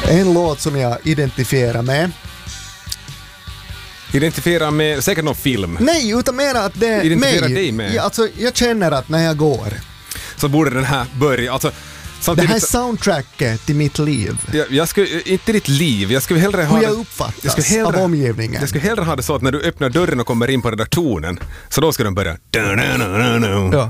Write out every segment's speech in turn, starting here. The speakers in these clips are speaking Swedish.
En låt som jag identifierar med. Identifiera med säkert någon film. Nej, utan mer att det är Identifiera dig med. Ja, alltså, jag känner att när jag går. Så borde den här börja. Alltså, det här är soundtracket till mitt liv. Jag skulle, inte ditt liv. Jag skulle hellre ha hur jag uppfattas av omgivningen. Jag skulle hellre ha det så att när du öppnar dörren och kommer in på redaktionen, så då ska den börja. Ja.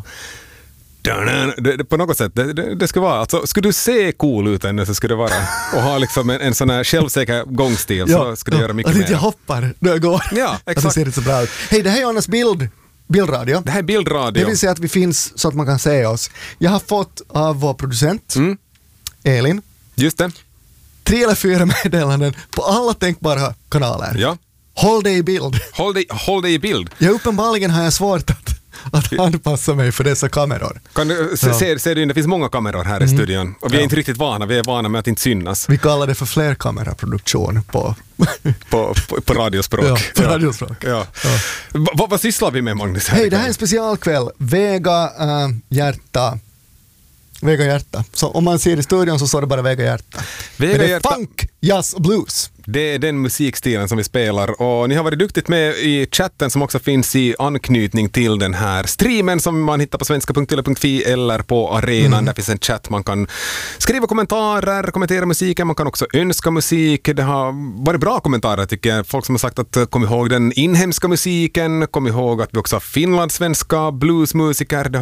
På något sätt, det ska vara, alltså, skulle du se cool ut ännu så skulle det vara och ha liksom en sån här självsäker gångstil, så skulle du göra mycket mer. Att jag hoppar när jag går. Ja, exakt. Att det ser inte så bra ut. Hej, det här är Jonas bildradio. Det här är bildradio. Det vill säga att vi finns så att man kan se oss. Jag har fått av vår producent Elin. Just det. 3 eller 4 meddelanden på alla tänkbara kanaler. Ja. Håll dig i bild. Håll dig i bild. Ja, uppenbarligen har jag svårt att anpassa mig för dessa kameror. Ser du, det finns många kameror här i studion och vi är inte riktigt vana, vi är vana med att inte synas. Vi kallar det för flerkameraproduktion på radiospråk. Ja, på radiospråk. Ja. Vad sysslar vi med, Magnus? Hej, det här är en specialkväll. Vega hjärta. Så om man ser i studion så står det bara Vega hjärta. Det är funk, jazz och blues. Det är den musikstilen som vi spelar och ni har varit duktigt med i chatten som också finns i anknytning till den här streamen som man hittar på svenska.yle.fi eller på arenan. Där finns en chatt, man kan skriva kommentarer, kommentera musiken, man kan också önska musik. Det har varit bra kommentarer tycker jag. Folk som har sagt att kom ihåg den inhemska musiken, kom ihåg att vi också har finlandssvenska bluesmusiker. Det